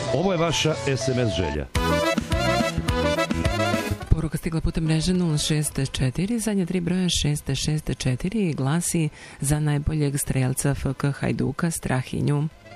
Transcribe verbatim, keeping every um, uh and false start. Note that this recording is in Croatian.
Ovo je vaša es em es želja. Poruka stigla putem mreže nula šest četiri, zadnje tri broja šest šest četiri i glasi: za najboljeg strelca F K Hajduka Strahinju.